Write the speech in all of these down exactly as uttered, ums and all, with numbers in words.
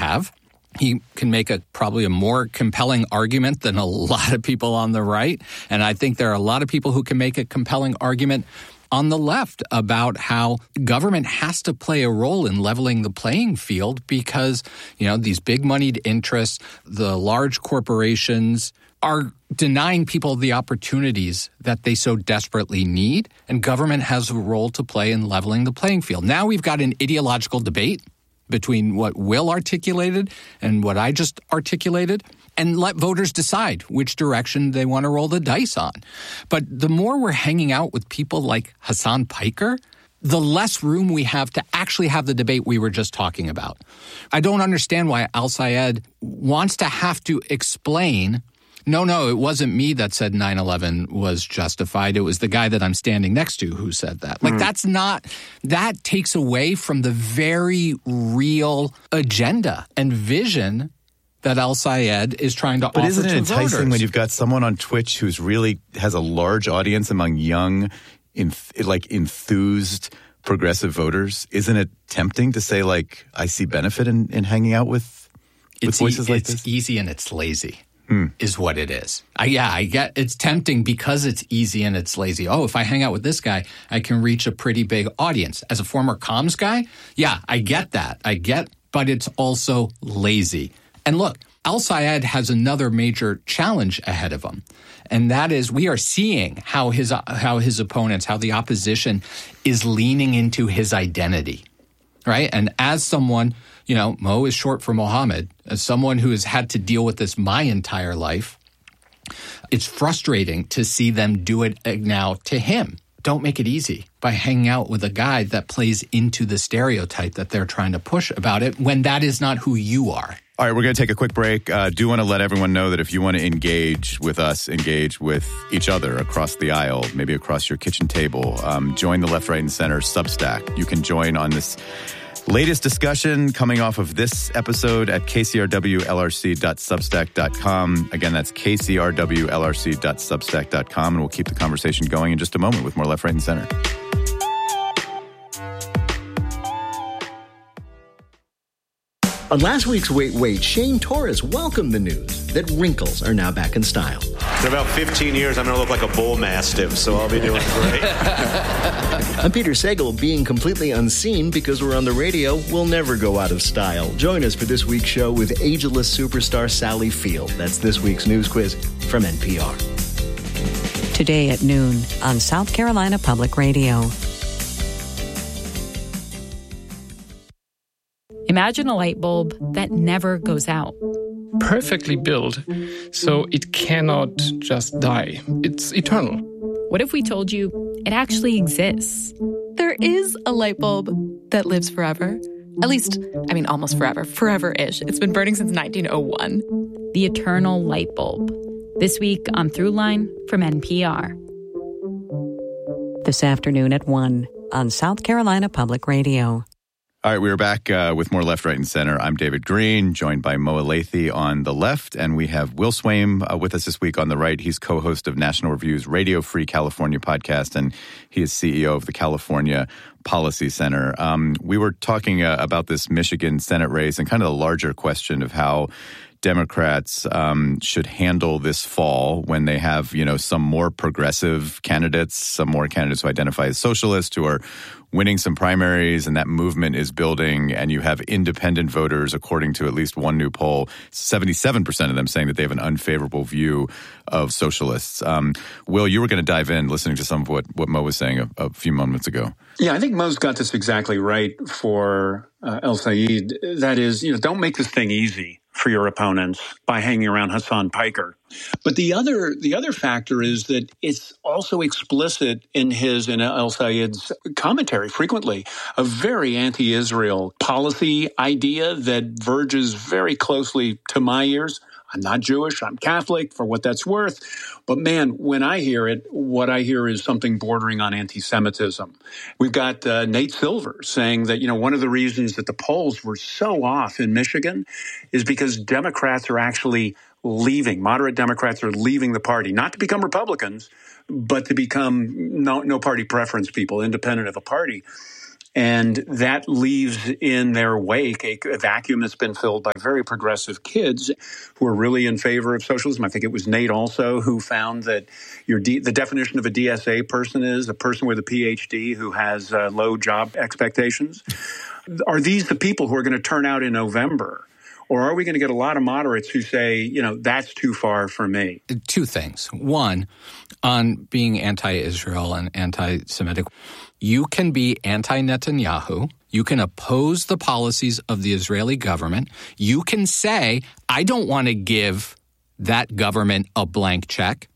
have. He can make a probably a more compelling argument than a lot of people on the right. And I think there are a lot of people who can make a compelling argument on the left about how government has to play a role in leveling the playing field because, you know, these big moneyed interests, the large corporations are denying people the opportunities that they so desperately need. And government has a role to play in leveling the playing field. Now we've got an ideological debate between what Will articulated and what I just articulated, and let voters decide which direction they want to roll the dice on. But the more we're hanging out with people like Hasan Piker, the less room we have to actually have the debate we were just talking about. I don't understand why Al-Sayed wants to have to explain, no, no, it wasn't me that said nine eleven was justified. It was the guy that I'm standing next to who said that. Like, mm. that's not, that takes away from the very real agenda and vision that Al-Sayed is trying to but offer to voters. But isn't it enticing when you've got someone on Twitch who's really has a large audience among young, enth- like enthused progressive voters? Isn't it tempting to say, like, I see benefit in, in hanging out with, with it's voices e- like it's this? It's easy and it's lazy. Hmm. Is what it is. I, yeah, I get it's tempting because it's easy and it's lazy. Oh, if I hang out with this guy, I can reach a pretty big audience. As a former comms guy, yeah, I get that. I get, but it's also lazy. And look, Al-Sayed has another major challenge ahead of him. And that is we are seeing how his how his opponents, how the opposition is leaning into his identity. Right? And as someone, you know, Mo is short for Mohammed, as someone who has had to deal with this my entire life, it's frustrating to see them do it now to him. Don't make it easy by hanging out with a guy that plays into the stereotype that they're trying to push about it when that is not who you are. All right, we're going to take a quick break. I uh, do want to let everyone know that if you want to engage with us, engage with each other across the aisle, maybe across your kitchen table, um, join the Left, Right, and Center Substack. You can join on this latest discussion coming off of this episode at k c r w l r c dot substack dot com. Again, that's k c r w l r c dot substack dot com, and we'll keep the conversation going in just a moment with more Left, Right, and Center. On last week's Wait, Wait, Shane Torres welcomed the news that wrinkles are now back in style. In about fifteen years, I'm going to look like a bull mastiff, so I'll be doing great. I'm Peter Sagal. Being completely unseen because we're on the radio will never go out of style. Join us for this week's show with ageless superstar Sally Field. That's this week's news quiz from N P R. Today at noon on South Carolina Public Radio. Imagine a light bulb that never goes out. Perfectly built, so it cannot just die. It's eternal. What if we told you it actually exists? There is a light bulb that lives forever. At least, I mean, almost forever. Forever-ish. It's been burning since nineteen oh one. The eternal light bulb. This week on Throughline from N P R. This afternoon at one on South Carolina Public Radio. All right, we are back uh, with more Left, Right, and Center. I'm David Green, joined by Mo Elathi on the left, and we have Will Swaim uh, with us this week on the right. He's co-host of National Review's Radio Free California podcast, and he is C E O of the California Policy Center. Um, we were talking uh, about this Michigan Senate race and kind of the larger question of how Democrats um, should handle this fall when they have, you know, some more progressive candidates, some more candidates who identify as socialists who are winning some primaries, and that movement is building, and you have independent voters, according to at least one new poll, seventy-seven percent of them saying that they have an unfavorable view of socialists. Um, Will, you were going to dive in listening to some of what, what Mo was saying a, a few moments ago. Yeah, I think Mo's got this exactly right for uh, Al-Sayed. That is, you know, don't make this thing easy for your opponents by hanging around Hasan Piker. But the other the other factor is that it's also explicit in his in Al-Sayed's commentary frequently, a very anti-Israel policy idea that verges very closely to my ears. I'm not Jewish, I'm Catholic, for what that's worth. But man, when I hear it, what I hear is something bordering on anti-Semitism. We've got uh, Nate Silver saying that, you know, one of the reasons that the polls were so off in Michigan is because Democrats are actually leaving. Moderate Democrats are leaving the party, not to become Republicans, but to become no, no party preference people, independent of a party. And that leaves in their wake a, a vacuum that's been filled by very progressive kids who are really in favor of socialism. I think it was Nate also who found that your D, the definition of a D S A person is a person with a P H D who has uh, low job expectations. Are these the people who are going to turn out in November? Or are we going to get a lot of moderates who say, you know, that's too far for me? Two things. One, on being anti-Israel and anti-Semitic, you can be anti-Netanyahu. You can oppose the policies of the Israeli government. You can say, I don't want to give that government a blank check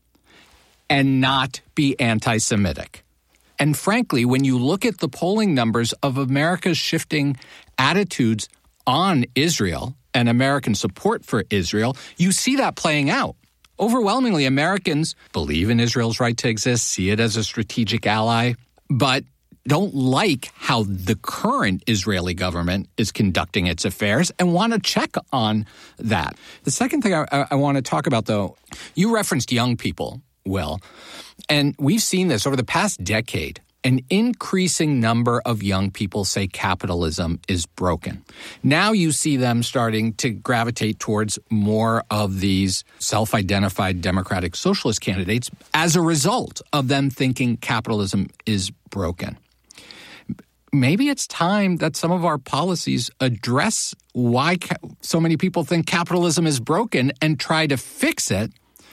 and not be anti-Semitic. And frankly, when you look at the polling numbers of America's shifting attitudes on Israel and American support for Israel, you see that playing out. Overwhelmingly, Americans believe in Israel's right to exist, see it as a strategic ally, but don't like how the current Israeli government is conducting its affairs and want to check on that. The second thing I, I want to talk about, though, you referenced young people, Will, and we've seen this over the past decade. An increasing number of young people say capitalism is broken. Now you see them starting to gravitate towards more of these self-identified democratic socialist candidates as a result of them thinking capitalism is broken. Maybe it's time that some of our policies address why ca- so many people think capitalism is broken and try to fix it,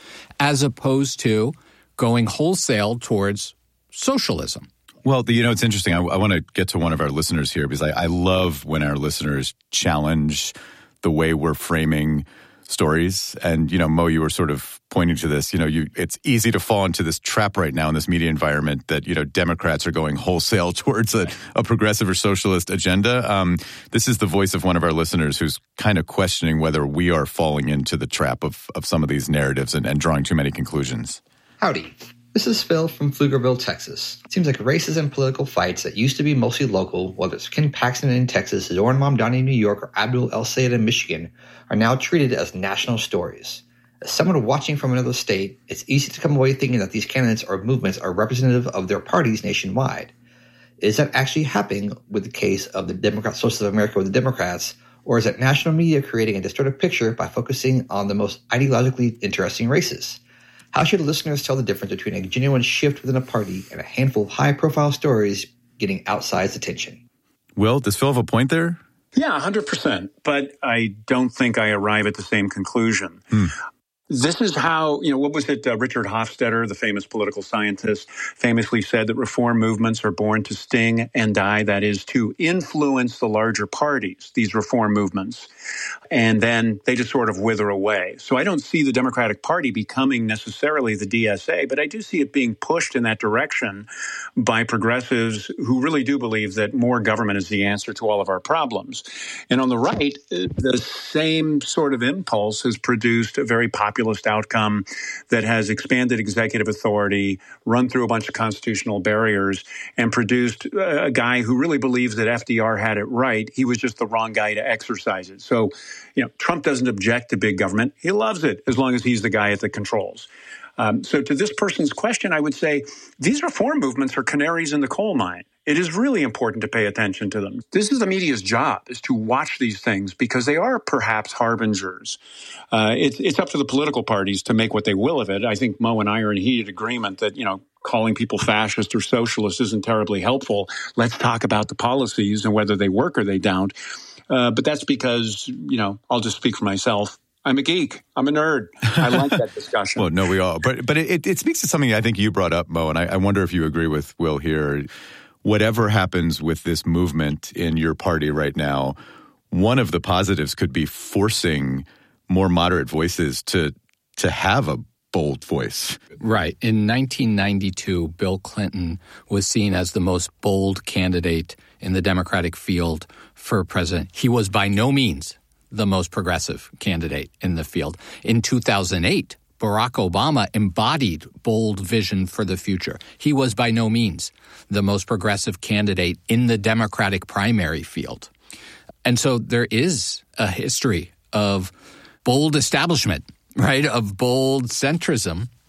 as opposed to going wholesale towards socialism. Well, you know, it's interesting. I, I want to get to one of our listeners here because I, I love when our listeners challenge the way we're framing stories. And, you know, Mo, you were sort of pointing to this. You know, you it's easy to fall into this trap right now in this media environment that, you know, Democrats are going wholesale towards a, a progressive or socialist agenda. Um, this is the voice of one of our listeners who's kind of questioning whether we are falling into the trap of, of some of these narratives and, and drawing too many conclusions. Howdy. This is Phil from Pflugerville, Texas. It seems like races and political fights that used to be mostly local, whether it's Ken Paxton in Texas, Zoran Mamdani in New York, or Abdul El Sayed in Michigan, are now treated as national stories. As someone watching from another state, it's easy to come away thinking that these candidates or movements are representative of their parties nationwide. Is that actually happening with the case of the Democrat Socialists of America with the Democrats, or is it national media creating a distorted picture by focusing on the most ideologically interesting races? How should listeners tell the difference between a genuine shift within a party and a handful of high-profile stories getting outsized attention? Will, does Phil have a point there? Yeah, one hundred percent. But I don't think I arrive at the same conclusion. Hmm. This is how, you know, what was it? Uh, Richard Hofstadter, the famous political scientist, famously said that reform movements are born to sting and die, that is, to influence the larger parties, these reform movements, and then they just sort of wither away. So I don't see the Democratic Party becoming necessarily the D S A, but I do see it being pushed in that direction by progressives who really do believe that more government is the answer to all of our problems. And on the right, the same sort of impulse has produced a very popular populist outcome that has expanded executive authority, run through a bunch of constitutional barriers, and produced a guy who really believes that F D R had it right. He was just the wrong guy to exercise it. So, you know, Trump doesn't object to big government. He loves it as long as he's the guy at the controls. Um, so to this person's question, I would say these reform movements are canaries in the coal mine. It is really important to pay attention to them. This is the media's job, is to watch these things because they are perhaps harbingers. Uh, it's, it's up to the political parties to make what they will of it. I think Mo and I are in heated agreement that, you know, calling people fascist or socialist isn't terribly helpful. Let's talk about the policies and whether they work or they don't. Uh, but that's because, you know, I'll just speak for myself. I'm a geek. I'm a nerd. I like that discussion. Well, no, we all. But but it, it speaks to something I think you brought up, Mo, and I, I wonder if you agree with Will here. Whatever happens with this movement in your party right now, one of the positives could be forcing more moderate voices to to have a bold voice. Right. In nineteen ninety-two, Bill Clinton was seen as the most bold candidate in the Democratic field for president. He was by no means the most progressive candidate in the field. In two thousand eight, Barack Obama embodied bold vision for the future. He was by no means the most progressive candidate in the Democratic primary field. And so there is a history of bold establishment, right, of bold centrism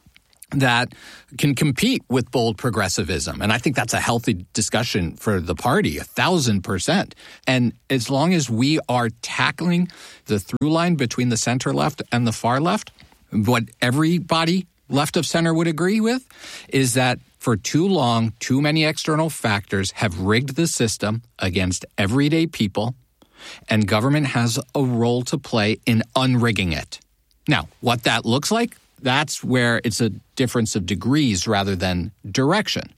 that can compete with bold progressivism. And I think that's a healthy discussion for the party, a thousand percent. And as long as we are tackling the through line between the center left and the far left, what everybody left of center would agree with is that for too long, too many external factors have rigged the system against everyday people, and government has a role to play in unrigging it. Now, what that looks like, that's where it's a difference of degrees rather than direction.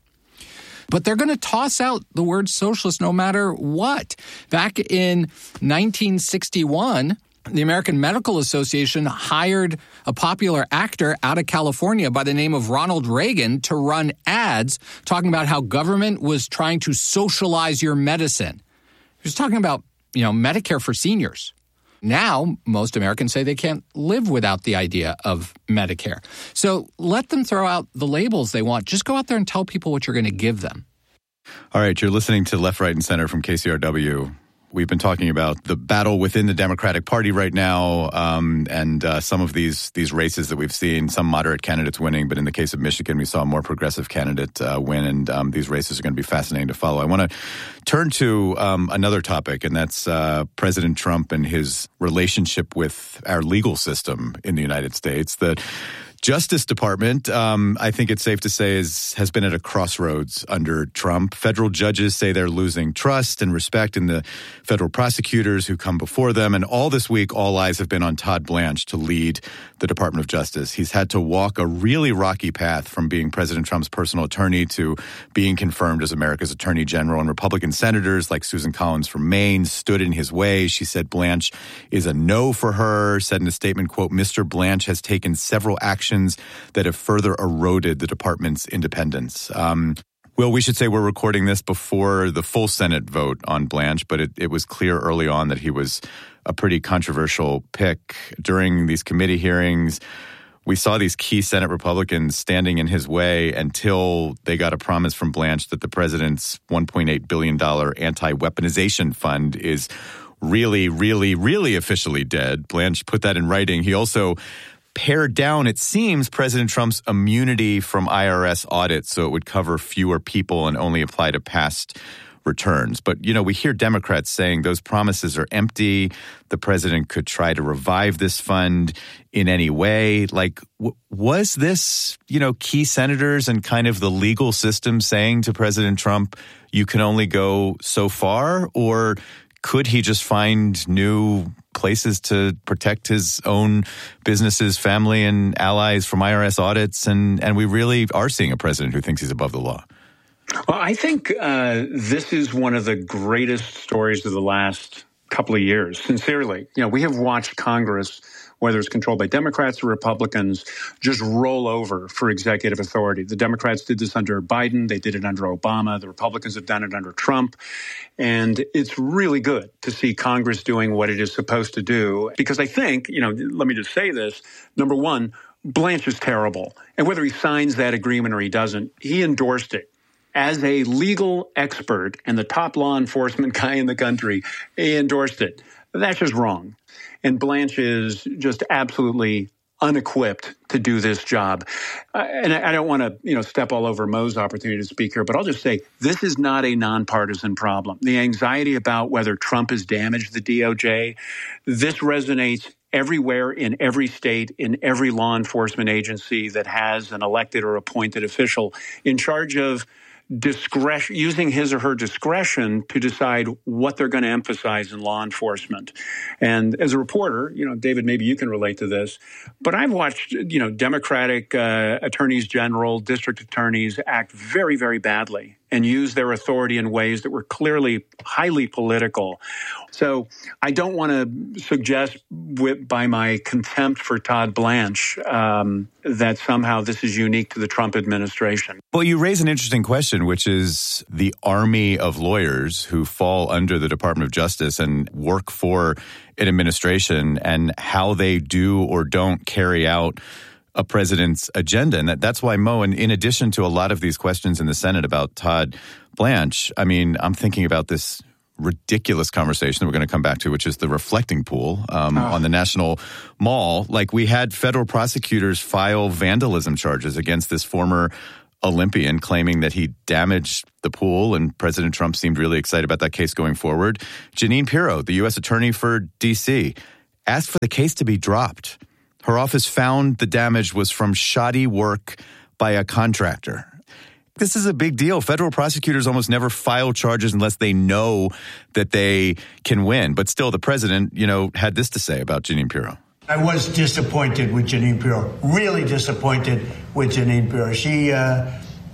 But they're going to toss out the word socialist no matter what. Back in nineteen sixty-one, the American Medical Association hired a popular actor out of California by the name of Ronald Reagan to run ads talking about how government was trying to socialize your medicine. He was talking about, you know, Medicare for seniors. Now, most Americans say they can't live without the idea of Medicare. So let them throw out the labels they want. Just go out there and tell people what you're going to give them. All right, you're listening to Left, Right, and Center from K C R W. We've been talking about the battle within the Democratic Party right now, um, and uh, some of these these races that we've seen, some moderate candidates winning, but in the case of Michigan, we saw a more progressive candidate uh, win, and um, these races are going to be fascinating to follow. I want to turn to um, another topic, and that's uh, President Trump and his relationship with our legal system in the United States. The Justice Department, um, I think it's safe to say, is, has been at a crossroads under Trump. Federal judges say they're losing trust and respect in the federal prosecutors who come before them. And all this week, all eyes have been on Todd Blanche to lead the Department of Justice. He's had to walk a really rocky path from being President Trump's personal attorney to being confirmed as America's Attorney General. And Republican senators like Susan Collins from Maine stood in his way. She said Blanche is a no for her, said in a statement, quote, Mister Blanche has taken several actions that have further eroded the department's independence. Um, well, we should say we're recording this before the full Senate vote on Blanche, but it, it was clear early on that he was a pretty controversial pick. During these committee hearings, we saw these key Senate Republicans standing in his way until they got a promise from Blanche that the president's one point eight billion dollars anti-weaponization fund is really, really, really officially dead. Blanche put that in writing. He also pared down, it seems, President Trump's immunity from I R S audits so it would cover fewer people and only apply to past returns. But, you know, we hear Democrats saying those promises are empty. The president could try to revive this fund in any way. Like, w- was this, you know, key senators and kind of the legal system saying to President Trump, you can only go so far? Or could he just find new places to protect his own businesses, family, and allies from I R S audits? And, and we really are seeing a president who thinks he's above the law. Well, I think uh, this is one of the greatest stories of the last couple of years, sincerely. You know, we have watched Congress, whether it's controlled by Democrats or Republicans, just roll over for executive authority. The Democrats did this under Biden. They did it under Obama. The Republicans have done it under Trump. And it's really good to see Congress doing what it is supposed to do. Because I think, you know, let me just say this. Number one, Blanche is terrible. And whether he signs that agreement or he doesn't, he endorsed it. As a legal expert and the top law enforcement guy in the country, he endorsed it. That's just wrong. And Blanche is just absolutely unequipped to do this job. Uh, and I, I don't want to, you know, step all over Mo's opportunity to speak here, but I'll just say this is not a nonpartisan problem. The anxiety about whether Trump has damaged the D O J, this resonates everywhere in every state, in every law enforcement agency that has an elected or appointed official in charge of discretion, using his or her discretion to decide what they're going to emphasize in law enforcement. And as a reporter, you know, David, maybe you can relate to this, but I've watched, you know, Democratic uh, attorneys general, district attorneys act very, very badly and use their authority in ways that were clearly highly political. So I don't want to suggest with, by my contempt for Todd Blanche um, that somehow this is unique to the Trump administration. Well, you raise an interesting question, which is the army of lawyers who fall under the Department of Justice and work for an administration and how they do or don't carry out a president's agenda. And that, that's why, Mo, in, in addition to a lot of these questions in the Senate about Todd Blanche, I mean, I'm thinking about this ridiculous conversation that we're going to come back to, which is the reflecting pool um, oh. on the National Mall. Like, we had federal prosecutors file vandalism charges against this former Olympian, claiming that he damaged the pool, and President Trump seemed really excited about that case going forward. Jeanine Pirro, the U S attorney for D C, asked for the case to be dropped. Her office found the damage was from shoddy work by a contractor. This is a big deal. Federal prosecutors almost never file charges unless they know that they can win. But still, the president, you know, had this to say about Jeanine Pirro. I was disappointed with Jeanine Pirro, really disappointed with Jeanine Pirro. She, uh,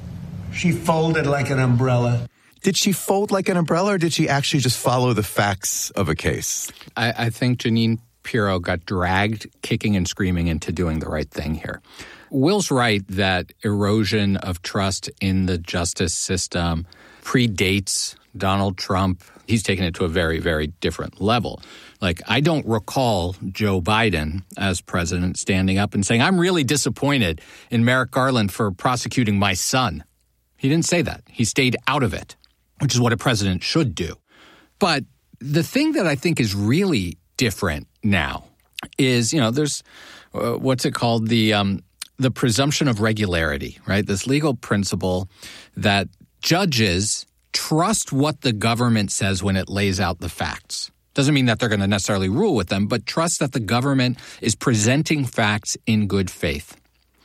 she folded like an umbrella. Did she fold like an umbrella, or did she actually just follow the facts of a case? I, I think Jeanine Pirro got dragged kicking and screaming into doing the right thing here. Will's right that erosion of trust in the justice system predates Donald Trump. He's taken it to a very, very different level. Like, I don't recall Joe Biden as president standing up and saying, I'm really disappointed in Merrick Garland for prosecuting my son. He didn't say that. He stayed out of it, which is what a president should do. But the thing that I think is really different now is, you know, there's uh, what's it called? The um, the presumption of regularity, right? This legal principle that judges trust what the government says when it lays out the facts. Doesn't mean that they're going to necessarily rule with them, but trust that the government is presenting facts in good faith.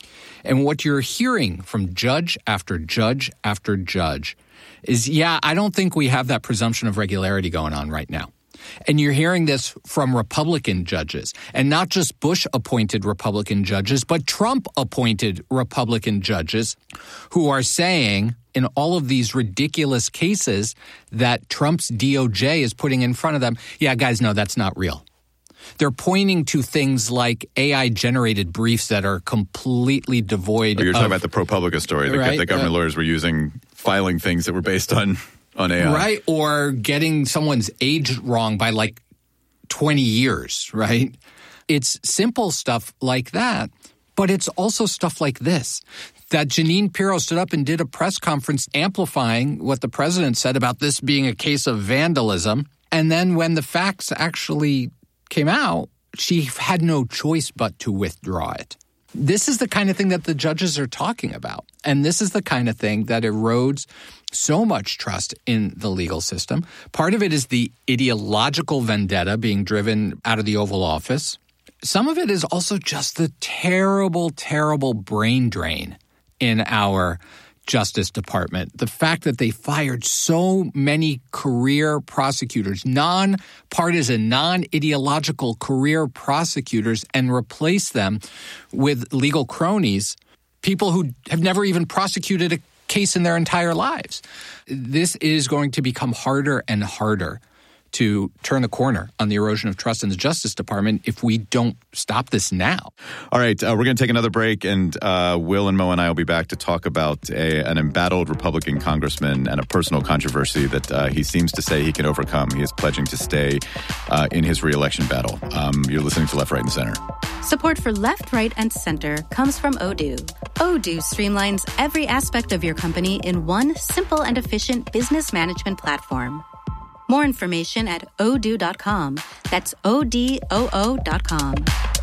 And what you're hearing from judge after judge after judge is, yeah, I don't think we have that presumption of regularity going on right now. And you're hearing this from Republican judges, and not just Bush-appointed Republican judges, but Trump-appointed Republican judges who are saying in all of these ridiculous cases that Trump's D O J is putting in front of them, yeah, guys, no, that's not real. They're pointing to things like A I-generated briefs that are completely devoid oh, you're of, talking about the ProPublica story. The, right? the government uh, lawyers were using, filing things that were based on, on A I. Right, or getting someone's age wrong by like twenty years, right? It's simple stuff like that, but it's also stuff like this. That Jeanine Pirro stood up and did a press conference amplifying what the president said about this being a case of vandalism. And then when the facts actually came out, she had no choice but to withdraw it. This is the kind of thing that the judges are talking about. And this is the kind of thing that erodes so much trust in the legal system. Part of it is the ideological vendetta being driven out of the Oval Office. Some of it is also just the terrible, terrible brain drain in our Justice Department. The fact that they fired so many career prosecutors, non-partisan, non-ideological career prosecutors, and replaced them with legal cronies, people who have never even prosecuted a case in their entire lives. This is going to become harder and harder to turn the corner on the erosion of trust in the Justice Department if we don't stop this now. All right, uh, we're going to take another break, and uh, Will and Mo and I will be back to talk about a, an embattled Republican congressman and a personal controversy that uh, he seems to say he can overcome. He is pledging to stay uh, in his re-election battle. Um, you're listening to Left, Right, and Center. Support for Left, Right, and Center comes from Odoo. Odoo streamlines every aspect of your company in one simple and efficient business management platform. More information at odoo dot com. That's O D O O dot com.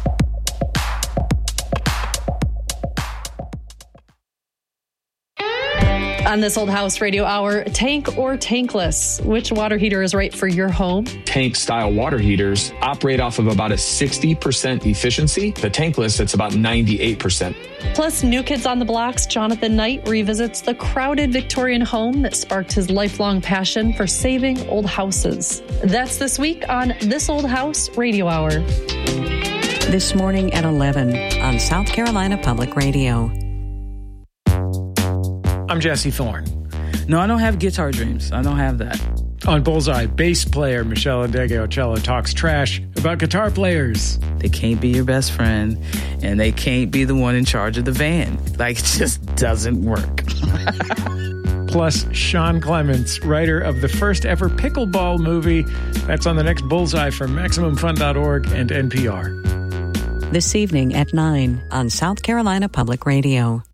On This Old House Radio Hour, tank or tankless? Which water heater is right for your home? Tank-style water heaters operate off of about a sixty percent efficiency. The tankless, it's about ninety-eight percent. Plus, New Kids on the Block's Jonathan Knight revisits the crowded Victorian home that sparked his lifelong passion for saving old houses. That's this week on This Old House Radio Hour. This morning at eleven on South Carolina Public Radio. I'm Jesse Thorne. No, I don't have guitar dreams. I don't have that. On Bullseye, bass player Michelle Adegeocello talks trash about guitar players. They can't be your best friend, and they can't be the one in charge of the van. Like, it just doesn't work. Plus, Sean Clements, writer of the first ever pickleball movie. That's on the next Bullseye from Maximum Fun dot org and N P R. This evening at nine on South Carolina Public Radio.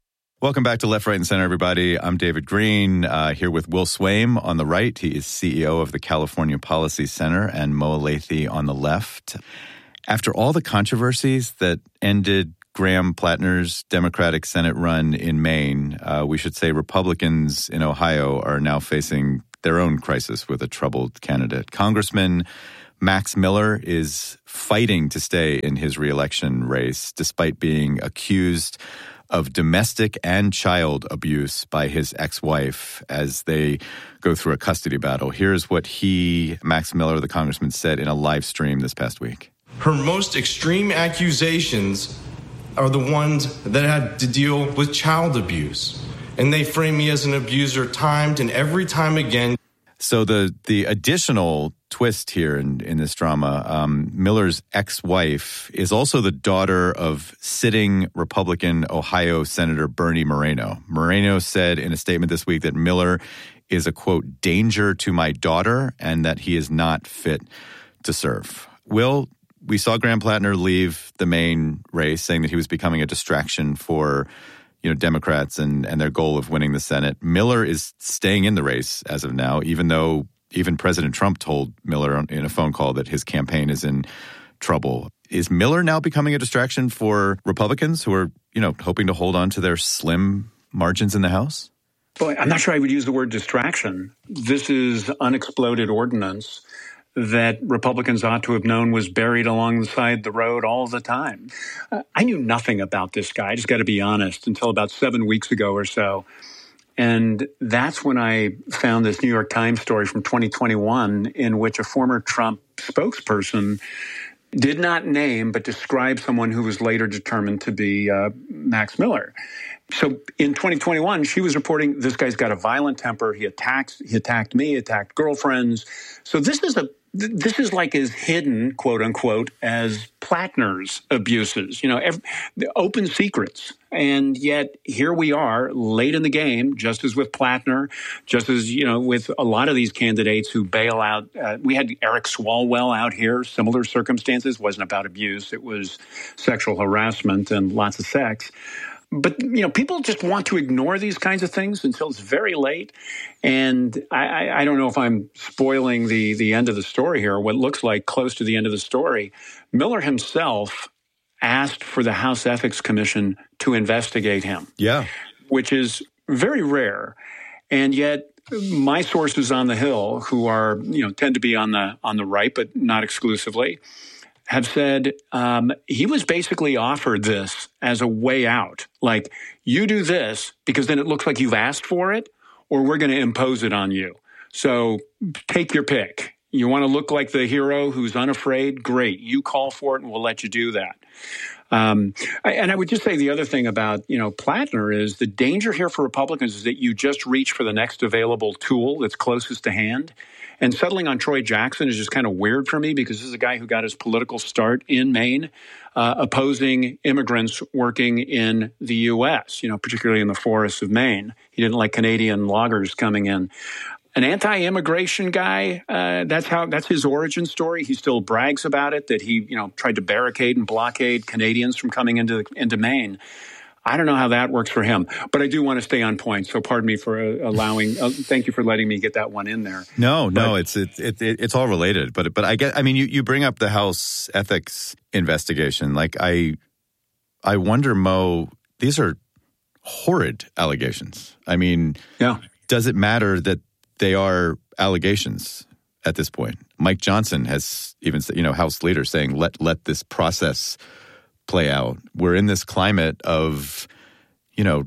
Welcome back to Left, Right, and Center, everybody. I'm David Green, uh, here with Will Swaim on the right. He is C E O of the California Policy Center, and Mo Elleithee on the left. After all the controversies that ended Graham Plattner's Democratic Senate run in Maine, uh, we should say Republicans in Ohio are now facing their own crisis with a troubled candidate. Congressman Max Miller is fighting to stay in his reelection race despite being accused of domestic and child abuse by his ex-wife as they go through a custody battle. Here's what he, Max Miller, the congressman, said in a live stream this past week. Her most extreme accusations are the ones that have to deal with child abuse. And they frame me as an abuser timed and every time again. So the the additional twist here in, in this drama, um, Miller's ex-wife is also the daughter of sitting Republican Ohio Senator Bernie Moreno. Moreno said in a statement this week that Miller is a, quote, danger to my daughter and that he is not fit to serve. Will, we saw Graham Plattner leave the Maine race saying that he was becoming a distraction for you know, Democrats and, and their goal of winning the Senate. Miller is staying in the race as of now, even though even President Trump told Miller in a phone call that his campaign is in trouble. Is Miller now becoming a distraction for Republicans who are, you know, hoping to hold on to their slim margins in the House? Boy, I'm not sure I would use the word distraction. This is unexploded ordnance that Republicans ought to have known was buried alongside the road all the time. Uh, I knew nothing about this guy, I just got to be honest, until about seven weeks ago or so. And that's when I found this New York Times story from twenty twenty-one in which a former Trump spokesperson did not name but described someone who was later determined to be uh, Max Miller. So in twenty twenty-one, she was reporting this guy's got a violent temper. He attacks, he attacked me, attacked girlfriends. So this is a this is like as hidden, quote unquote, as Plattner's abuses. You know, every, the open secrets. And yet here we are late in the game, just as with Plattner, just as, you know, with a lot of these candidates who bail out. Uh, we had Eric Swalwell out here, similar circumstances. It wasn't about abuse. It was sexual harassment and lots of sex. But, you know, people just want to ignore these kinds of things until it's very late. And I, I don't know if I'm spoiling the, the end of the story here, what looks like close to the end of the story. Miller himself asked for the House Ethics Commission to investigate him. Yeah. Which is very rare. And yet my sources on the Hill, who are, you know, tend to be on the on the right, but not exclusively, have said um, he was basically offered this as a way out. Like, you do this because then it looks like you've asked for it, or we're going to impose it on you. So take your pick. You want to look like the hero who's unafraid? Great. You call for it and we'll let you do that. Um, and I would just say the other thing about, you know, Plattner is the danger here for Republicans is that you just reach for the next available tool that's closest to hand. And settling on Troy Jackson is just kind of weird for me because this is a guy who got his political start in Maine, uh, opposing immigrants working in the U S, you know, particularly in the forests of Maine. He didn't like Canadian loggers coming in. An anti-immigration guy, uh, that's how that's his origin story. He still brags about it, that he, you know, tried to barricade and blockade Canadians from coming into into Maine. I don't know how that works for him, but I do want to stay on point. So pardon me for uh, allowing. Uh, thank you for letting me get that one in there. No, but, no, it's it, it, it it's all related. But but I get. I mean, you, you bring up the House ethics investigation. Like I, I wonder, Mo. These are horrid allegations. I mean, yeah. Does it matter that they are allegations at this point? Mike Johnson has even, you know, House leader saying, "Let let this process play out." We're in this climate of, you know,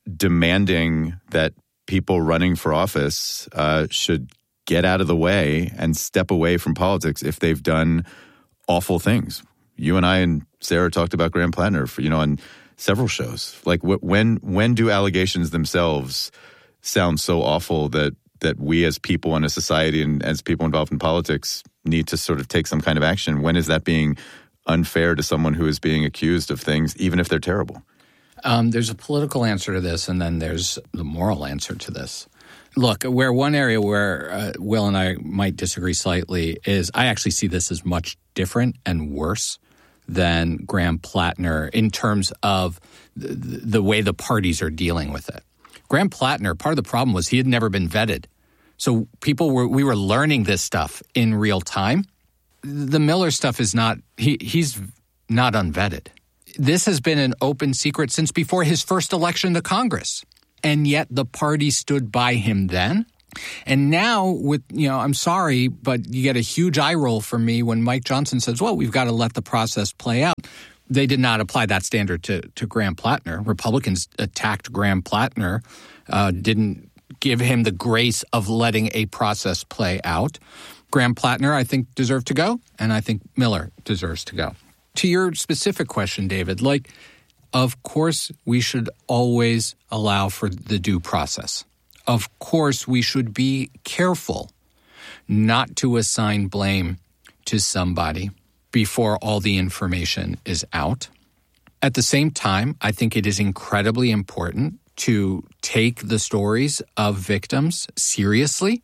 demanding that people running for office uh, should get out of the way and step away from politics if they've done awful things. You and I and Sarah talked about Graham Plattner, for, you know, on several shows. Like, wh- when when do allegations themselves sound so awful that that we as people and as society and as people involved in politics need to sort of take some kind of action? When is that being unfair to someone who is being accused of things, even if they're terrible? Um, there's a political answer to this, and then there's the moral answer to this. Look, where one area where uh, Will and I might disagree slightly is I actually see this as much different and worse than Graham Plattner in terms of the, the way the parties are dealing with it. Graham Plattner, part of the problem was he had never been vetted. So people were, we were learning this stuff in real time. The Miller stuff is not, he, he's not unvetted. This has been an open secret since before his first election to Congress. And yet the party stood by him then. And now with, you know, I'm sorry, but you get a huge eye roll from me when Mike Johnson says, well, we've got to let the process play out. They did not apply that standard to, to Graham Plattner. Republicans attacked Graham Plattner, uh, didn't give him the grace of letting a process play out. Graham Plattner, I think, deserved to go, and I think Miller deserves to go. To your specific question, David, like, of course we should always allow for the due process. Of course we should be careful not to assign blame to somebody before all the information is out. At the same time, I think it is incredibly important to take the stories of victims seriously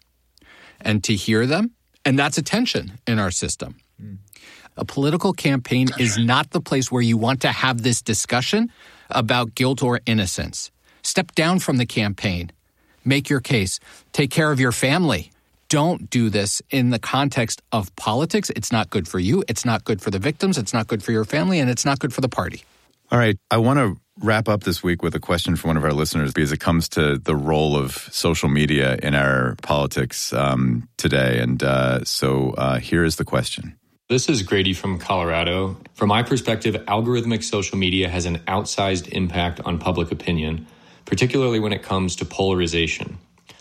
and to hear them. And that's a tension in our system. Mm. A political campaign is not the place where you want to have this discussion about guilt or innocence. Step down from the campaign. Make your case. Take care of your family. Don't do this in the context of politics. It's not good for you. It's not good for the victims. It's not good for your family. And it's not good for the party. All right. I want to wrap up this week with a question from one of our listeners because it comes to the role of social media in our politics um, today. And uh, so uh, here is the question. This is Grady from Colorado. From my perspective, algorithmic social media has an outsized impact on public opinion, particularly when it comes to polarization.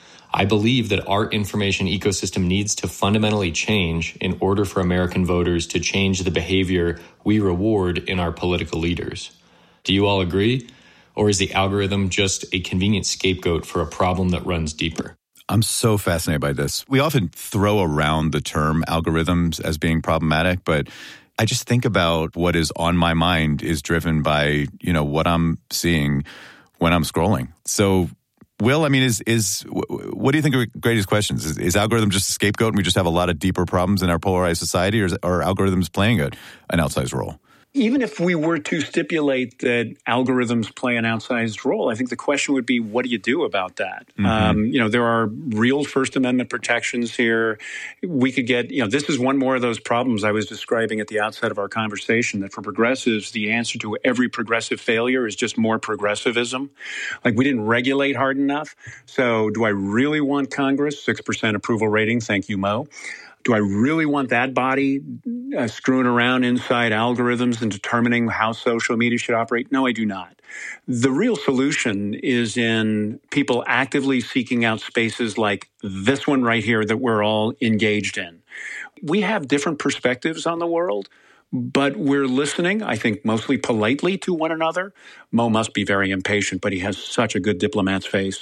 I believe that our information ecosystem needs to fundamentally change in order for American voters to change the behavior we reward in our political leaders. Do you all agree? Or is the algorithm just a convenient scapegoat for a problem that runs deeper? I'm so fascinated by this. We often throw around the term algorithms as being problematic, but I just think about what is on my mind is driven by, you know, what I'm seeing when I'm scrolling. So, Will, I mean, is is what do you think are Grady's questions? Is, is algorithm just a scapegoat and we just have a lot of deeper problems in our polarized society, or is, are algorithms playing a, an outsized role? Even if we were to stipulate that algorithms play an outsized role, I think the question would be, what do you do about that? Mm-hmm. Um, you know, there are real First Amendment protections here. We could get, you know, this is one more of those problems I was describing at the outset of our conversation, that for progressives, the answer to every progressive failure is just more progressivism. Like, we didn't regulate hard enough. So do I really want Congress? six percent approval rating. Thank you, Mo. Do I really want that body uh, screwing around inside algorithms and determining how social media should operate? No, I do not. The real solution is in people actively seeking out spaces like this one right here that we're all engaged in. We have different perspectives on the world, but we're listening, I think, mostly politely to one another. Mo must be very impatient, but he has such a good diplomat's face.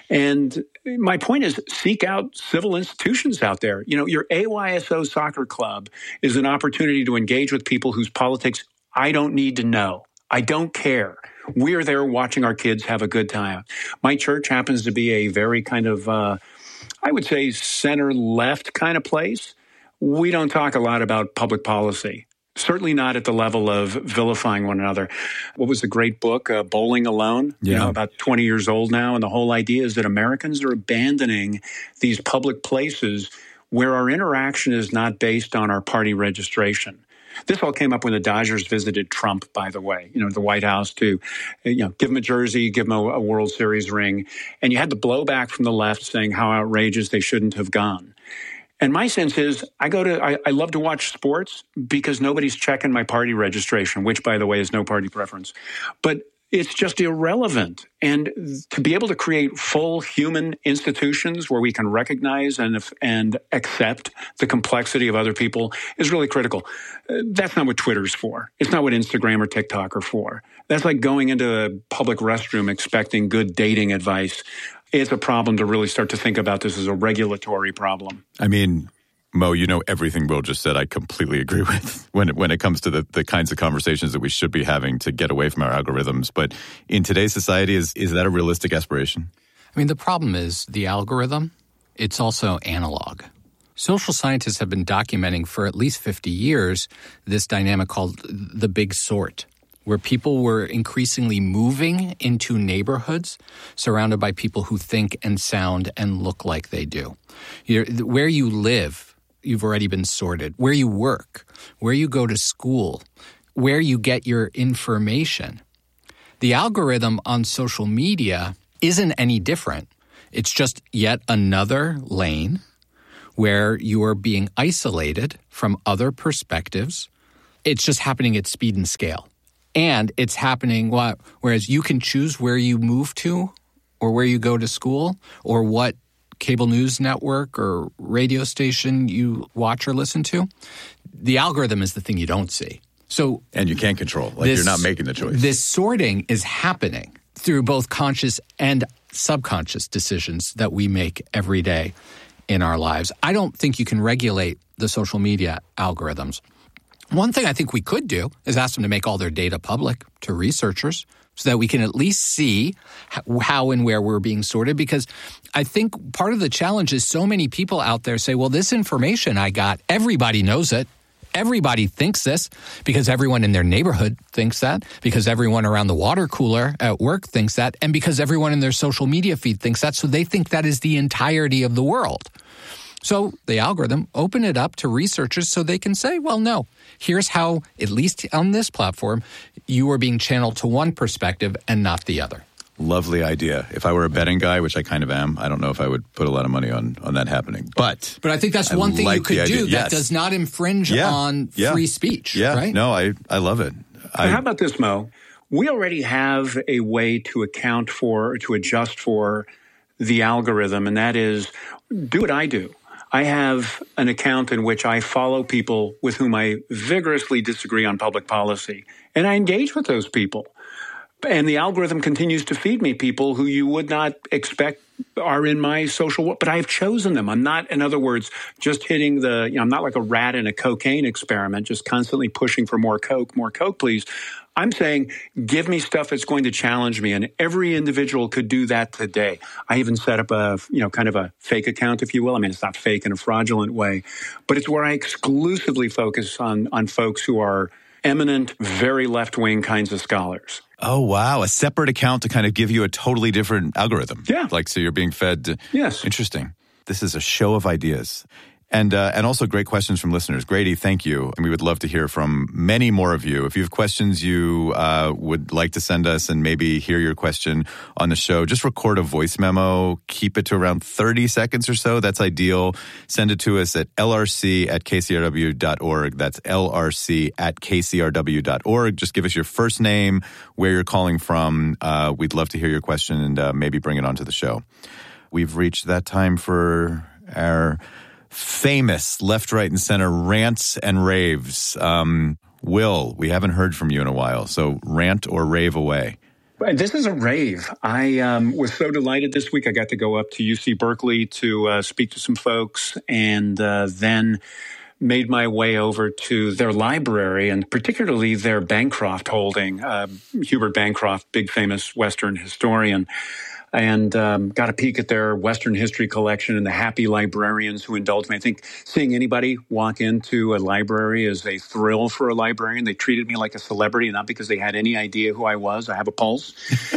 And my point is, seek out civil institutions out there. You know, your A Y S O soccer club is an opportunity to engage with people whose politics I don't need to know. I don't care. We're there watching our kids have a good time. My church happens to be a very kind of, uh, I would say, center-left kind of place. We don't talk a lot about public policy. Certainly not at the level of vilifying one another. What was the great book, uh, Bowling Alone? Yeah. You know, about twenty years old now. And the whole idea is that Americans are abandoning these public places where our interaction is not based on our party registration. This all came up when the Dodgers visited Trump, by the way, you know, the White House to, you know, give him a jersey, give him a, a World Series ring. And you had the blowback from the left saying how outrageous they shouldn't have gone. And my sense is I go to I, I love to watch sports because nobody's checking my party registration, which, by the way, is no party preference. But it's just irrelevant. And to be able to create full human institutions where we can recognize and and accept the complexity of other people is really critical. That's not what Twitter's for. It's not what Instagram or TikTok are for. That's like going into a public restroom expecting good dating advice. It's a problem to really start to think about this as a regulatory problem. I mean, Mo, you know everything Will just said I completely agree with when it, when it comes to the, the kinds of conversations that we should be having to get away from our algorithms. But in today's society, is is that a realistic aspiration? I mean, the problem is the algorithm, it's also analog. Social scientists have been documenting for at least fifty years this dynamic called the big sort, where people were increasingly moving into neighborhoods surrounded by people who think and sound and look like they do. You're, where you live, you've already been sorted. Where you work, where you go to school, where you get your information. The algorithm on social media isn't any different. It's just yet another lane where you are being isolated from other perspectives. It's just happening at speed and scale. And it's happening, whereas you can choose where you move to or where you go to school or what cable news network or radio station you watch or listen to. The algorithm is the thing you don't see. So, and you can't control. Like, this, you're not making the choice. This sorting is happening through both conscious and subconscious decisions that we make every day in our lives. I don't think you can regulate the social media algorithms. One thing I think we could do is ask them to make all their data public to researchers so that we can at least see how and where we're being sorted. Because I think part of the challenge is so many people out there say, well, this information I got, everybody knows it. Everybody thinks this because everyone in their neighborhood thinks that, because everyone around the water cooler at work thinks that, and because everyone in their social media feed thinks that. So they think that is the entirety of the world. So the algorithm, open it up to researchers so they can say, well, no, here's how, at least on this platform, you are being channeled to one perspective and not the other. Lovely idea. If I were a betting guy, which I kind of am, I don't know if I would put a lot of money on, on that happening. But but I think that's one I thing like you could do that yes. does not infringe yeah. on yeah. free speech, yeah. right? No, I, I love it. I, how about this, Mo? We already have a way to account for, to adjust for the algorithm, and that is do what I do. I have an account in which I follow people with whom I vigorously disagree on public policy, and I engage with those people. And the algorithm continues to feed me people who you would not expect are in my social world, but I have chosen them. I'm not, in other words, just hitting the, you know, I'm not like a rat in a cocaine experiment, just constantly pushing for more Coke, more Coke, please. I'm saying, give me stuff that's going to challenge me, and every individual could do that today. I even set up a, you know, kind of a fake account, if you will. I mean, it's not fake in a fraudulent way, but it's where I exclusively focus on, on folks who are eminent, very left-wing kinds of scholars. Oh, wow. A separate account to kind of give you a totally different algorithm. Yeah. Like, so you're being fed. Yes. Interesting. This is a show of ideas. And uh, and also great questions from listeners. Grady, thank you. And we would love to hear from many more of you. If you have questions you uh, would like to send us and maybe hear your question on the show, just record a voice memo. Keep it to around thirty seconds or so. That's ideal. Send it to us at L R C at K C R W dot org. That's L R C at K C R W dot org. Just give us your first name, where you're calling from. Uh, we'd love to hear your question and uh, maybe bring it onto the show. We've reached that time for our famous left, right, and center rants and raves. Um, Will, we haven't heard from you in a while, so rant or rave away. This is a rave. I um, was so delighted this week. I got to go up to U C Berkeley to uh, speak to some folks, and uh, then made my way over to their library, and particularly their Bancroft holding. Uh, Hubert Bancroft, big famous Western historian. And um, got a peek at their Western history collection and the happy librarians who indulged me. I think seeing anybody walk into a library is a thrill for a librarian. They treated me like a celebrity, not because they had any idea who I was. I have a pulse.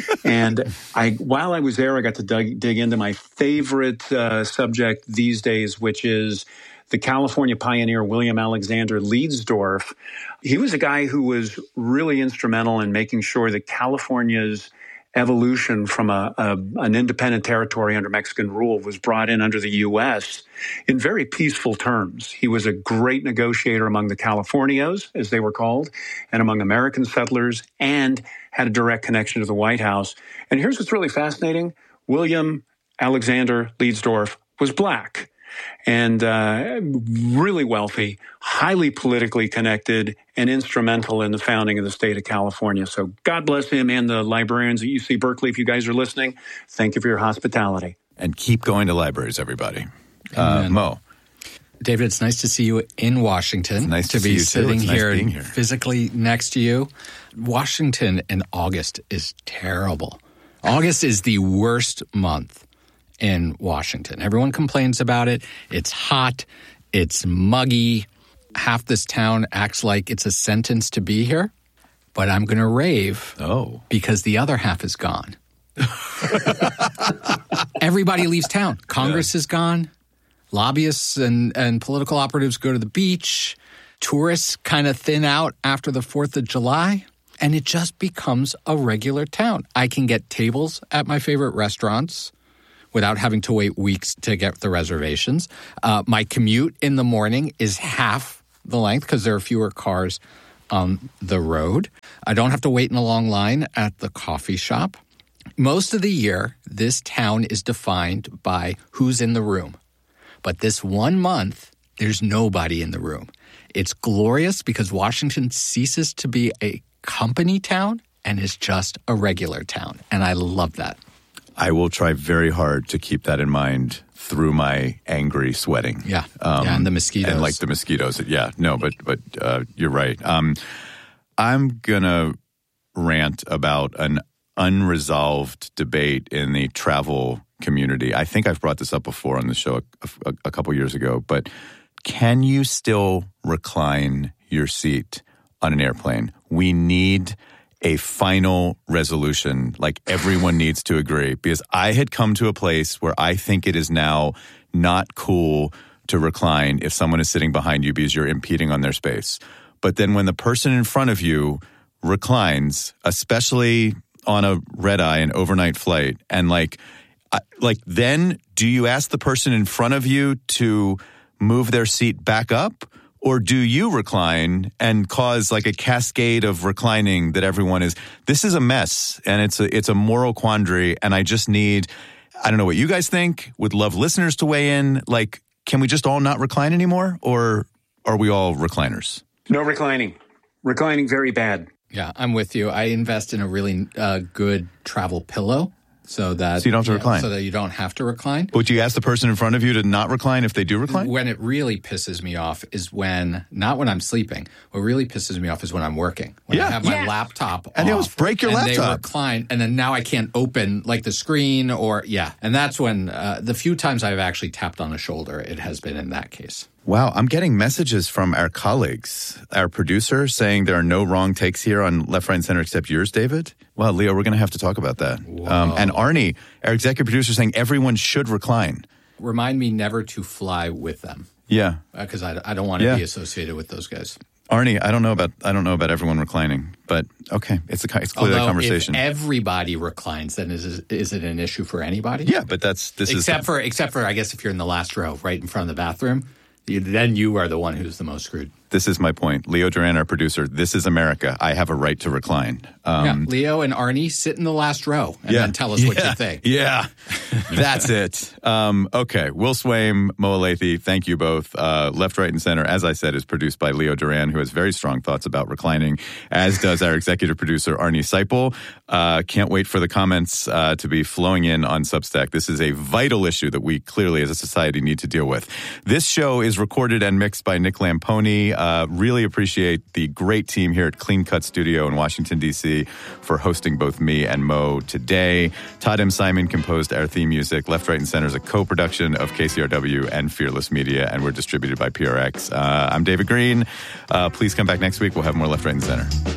And I, while I was there, I got to dig, dig into my favorite uh, subject these days, which is the California pioneer William Alexander Leidesdorff. He was a guy who was really instrumental in making sure that California's evolution from a, a an independent territory under Mexican rule was brought in under the U S in very peaceful terms. He was a great negotiator among the Californios, as they were called, and among American settlers, and had a direct connection to the White House. And here's what's really fascinating. William Alexander Leidesdorff was black and uh, really wealthy, highly politically connected, and instrumental in the founding of the state of California. So God bless him and the librarians at U C Berkeley. If you guys are listening, thank you for your hospitality. And keep going to libraries, everybody. Uh, Mo. David, it's nice to see you in Washington. It's nice to, to be see you sitting too. It's here, nice being here physically next to you. Washington in August is terrible. August is the worst month in Washington. Everyone complains about it. It's hot. It's muggy. Half this town acts like it's a sentence to be here, but I'm going to rave oh. because the other half is gone. Everybody leaves town. Congress yeah. is gone. Lobbyists and, and political operatives go to the beach. Tourists kind of thin out after the fourth of July, and it just becomes a regular town. I can get tables at my favorite restaurants without having to wait weeks to get the reservations. Uh, my commute in the morning is half the length because there are fewer cars on the road. I don't have to wait in a long line at the coffee shop. Most of the year, this town is defined by who's in the room. But this one month, there's nobody in the room. It's glorious because Washington ceases to be a company town and is just a regular town. And I love that. I will try very hard to keep that in mind through my angry sweating. Yeah, um, yeah and the mosquitoes. And like the mosquitoes. Yeah, no, but but uh, you're right. Um, I'm going to rant about an unresolved debate in the travel community. I think I've brought this up before on the show a, a, a couple years ago, but can you still recline your seat on an airplane? We need a final resolution, like everyone needs to agree, because I had come to a place where I think it is now not cool to recline if someone is sitting behind you because you're impeding on their space. But then when the person in front of you reclines, especially on a red-eye, an overnight flight, and like, like then do you ask the person in front of you to move their seat back up? Or do you recline and cause like a cascade of reclining that everyone is? This is a mess, and it's a it's a moral quandary. And I just need, I don't know what you guys think. Would love listeners to weigh in. Like, can we just all not recline anymore, or are we all recliners? No reclining. Reclining very bad. Yeah, I'm with you. I invest in a really uh, good travel pillow. So that so you don't have to you recline. Know, so that you don't have to recline. Would you ask the person in front of you to not recline if they do recline? When it really pisses me off is when, not when I'm sleeping. What really pisses me off is when I'm working. When yeah. I have my yeah. laptop and off. they almost break your and laptop. They recline, and then now I can't open like the screen or, yeah. And that's when, uh, the few times I've actually tapped on a shoulder, it has been in that case. Wow, I'm getting messages from our colleagues, our producer, saying there are no wrong takes here on Left, Right, and Center except yours, David. Well, Leo, we're going to have to talk about that. Um, and Arnie, our executive producer, saying everyone should recline. Remind me never to fly with them. Yeah. Because uh, I, I don't want to yeah. be associated with those guys. Arnie, I don't know about I don't know about everyone reclining, but okay, it's a it's clearly Although a conversation. If everybody reclines, then is is it an issue for anybody? Yeah, but that's this except is except for except for I guess if you're in the last row, right in front of the bathroom. You, then you are the one who's the most screwed. This is my point. Leo Duran, our producer, this is America. I have a right to recline. Um, yeah, Leo and Arnie sit in the last row and yeah, then tell us yeah, what you think. Yeah, that's it. Um, okay, Will Swaim, Mo Alethi, thank you both. Uh, Left, Right, and Center, as I said, is produced by Leo Duran, who has very strong thoughts about reclining, as does our executive producer, Arnie Seipel. Uh, can't wait for the comments uh, to be flowing in on Substack. This is a vital issue that we clearly as a society need to deal with. This show is recorded and mixed by Nick Lamponi. Uh, really appreciate the great team here at Clean Cut Studio in Washington, D C for hosting both me and Mo today. Todd M. Simon composed our theme music. Left, Right, and Center is a co-production of K C R W and Fearless Media, and we're distributed by P R X. Uh, I'm David Green. Uh, please come back next week. We'll have more Left, Right, and Center.